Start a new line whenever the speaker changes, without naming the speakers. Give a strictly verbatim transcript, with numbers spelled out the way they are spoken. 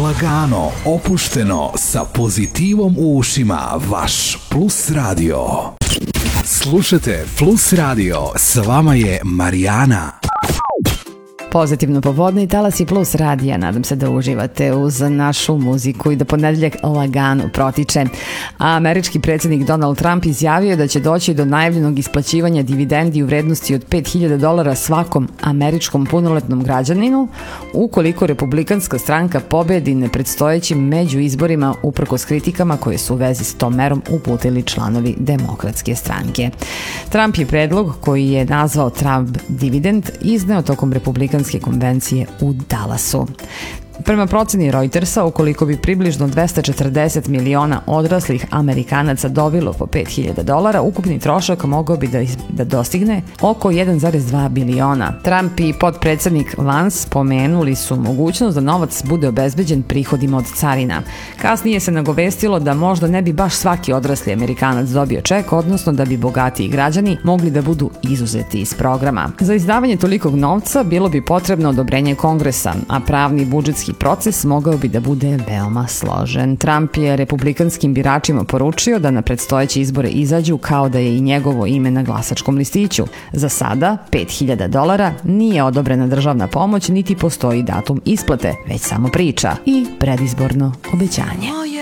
Lagano, opušteno, sa pozitivom u ušima, vaš Plus Radio. Slušajte Plus Radio, s vama je Marijana.
Pozitivno popodne i Talasi Plus radija. Nadam se da uživate uz našu muziku i da ponedeljak lagano protiče. A američki predsjednik Donald Trump izjavio da će doći do najavljenog isplaćivanja dividendi u vrednosti od pet hiljada dolara svakom američkom punoletnom građaninu ukoliko republikanska stranka pobedi na predstojećim međuizborima uprkos kritikama koje su u vezi s tom merom uputili članovi demokratske stranke. Trump je predlog koji je nazvao Trump dividend izneo tokom republikanske konvencije u Dallasu. Prema proceni Reutersa, ukoliko bi približno dvesta četrdeset miliona odraslih Amerikanaca dobilo po pet hiljada dolara, ukupni trošak mogao bi da, da dostigne oko jedan zarez dva biliona. Trump i potpredsjednik Vance spomenuli su mogućnost da novac bude obezbeđen prihodima od carina. Kasnije se nagovestilo da možda ne bi baš svaki odrasli Amerikanac dobio ček, odnosno da bi bogatiji građani mogli da budu izuzeti iz programa. Za izdavanje tolikog novca bilo bi potrebno odobrenje Kongresa, a pravni budžetski proces mogao bi da bude veoma složen. Trump je republikanskim biračima poručio da na predstojeće izbore izađu kao da je i njegovo ime na glasačkom listiću. Za sada pet hiljada dolara nije odobrena državna pomoć niti postoji datum isplate, već samo priča i predizborno obećanje.